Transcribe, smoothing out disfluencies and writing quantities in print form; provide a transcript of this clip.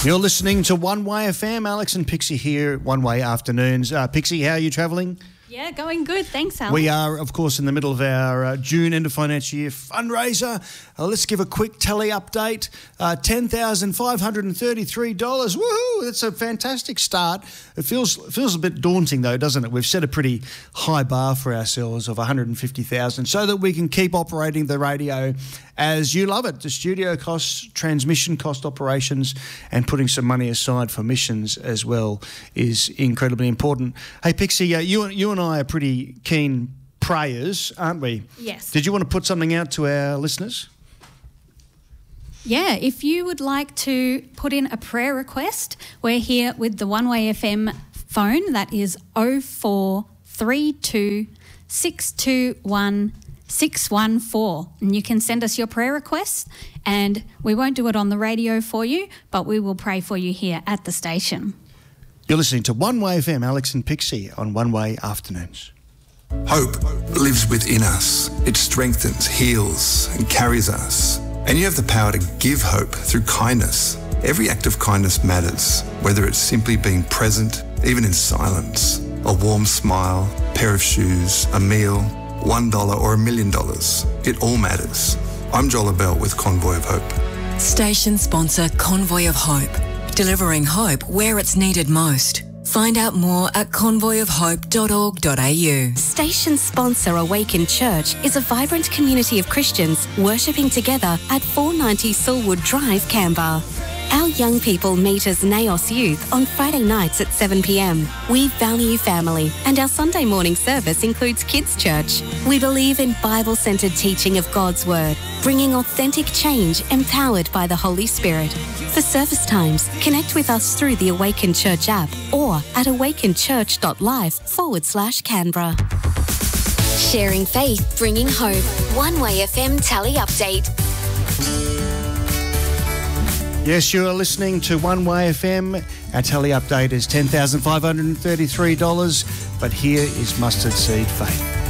You're listening to One Way FM. Alex and Pixie here, One Way Afternoons. Pixie, how are you travelling? Yeah, going good. Thanks, Alex. We are, of course, in the middle of our June end of financial year fundraiser. Let's give a quick tally update. $10,533. Woohoo! That's a fantastic start. It feels a bit daunting, though, doesn't it? We've set a pretty high bar for ourselves of $150,000 so that we can keep operating the radio as you love it. The studio costs, transmission cost, operations, and putting some money aside for missions as well is incredibly important. Hey, Pixie, you and I are pretty keen prayers, aren't we? Yes. Did you want to put something out to our listeners? Yeah, if you would like to put in a prayer request, we're here with the One Way FM phone. That is 0432 621 614, and you can send us your prayer requests, and we won't do it on the radio for you, but we will pray for you here at the station. You're listening to One Way FM, Alex and Pixie on One Way Afternoons. Hope lives within us. It strengthens, heals, and carries us. And you have the power to give hope through kindness. Every act of kindness matters, whether it's simply being present, even in silence, a warm smile, pair of shoes, a meal, $1 or $1 million. It all matters. I'm Joel Abell with Convoy of Hope. Station sponsor Convoy of Hope, delivering hope where it's needed most. Find out more at convoyofhope.org.au. Station sponsor Awaken Church is a vibrant community of Christians worshipping together at 490 Silwood Drive, Canberra. Our young people meet as Naos Youth on Friday nights at 7 p.m. We value family, and our Sunday morning service includes Kids Church. We believe in Bible-centred teaching of God's Word, bringing authentic change empowered by the Holy Spirit. For service times, connect with us through the Awaken Church app or at awakenchurch.live/Canberra. Sharing faith, bringing hope. One Way FM Tally Update. Yes, you are listening to One Way FM. Our tally update is $10,533, but here is Mustard Seed Faith.